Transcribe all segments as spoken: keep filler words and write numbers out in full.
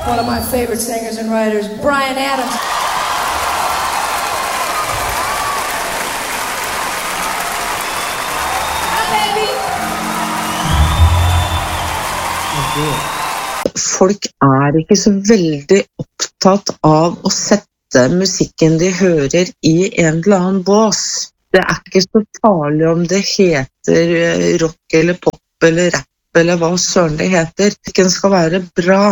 one of my favorite singers and writers, Bryan Adams. Hi, baby! Folk er ikke så veldig opptatt av å sette musikken de hører i en eller annen bås. Det er ikke så farlig om det heter rock eller pop eller rap eller hva søren det heter. Den skal være bra.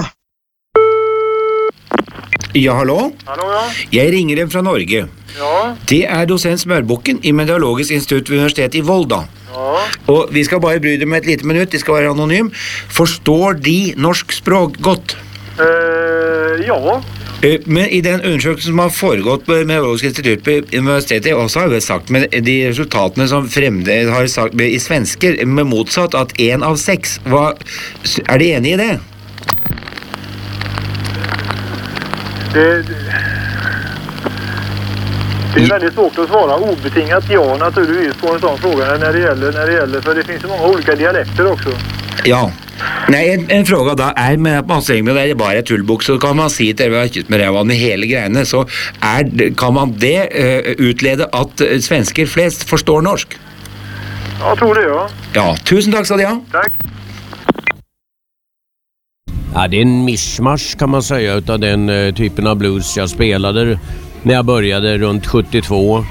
Ja, hallo? Hallo, ja. Jeg ringer dem fra Norge. Ja. Det er dosent Smørbukken i Meteorologisk institutt ved Universitetet i Volda. Ja. Og vi skal bare bry dem med et lite minutt, de skal være anonym. Forstår de norsk språk godt? Eh, ja. Men i den undersøkelsen som har foregått på Meteorologisk institutt på universitetet, også har vi sagt med de resultatene som fremmede har sagt i svensker, med motsatt at en av seks. Hva, er de enige i det? Det, det är väldigt svårt att svara obetingat ja naturligtvis på en sån fråga när det gäller, när det gäller för det finns ju många olika dialekter också. Ja. Nei, en, en fråga da er med at man ser med det er bare et tullbok, så kan man si til dere med revan i hele greiene, så er, kan man det uh, utlede at uh, svensker flest forstår norsk? Ja, jag tror det, ja. Ja, tusen takk skal de ha. Tack. Ja, det är en mishmash kan man säga utav den uh, typen av blues jag spelade när jag började runt sjuttiotvå.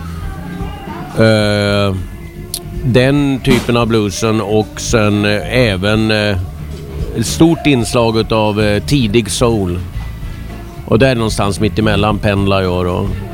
Uh, den typen av bluesen och sen uh, även uh, ett stort inslag utav uh, tidig soul. Och där någonstans mitt emellan pendlar jag då.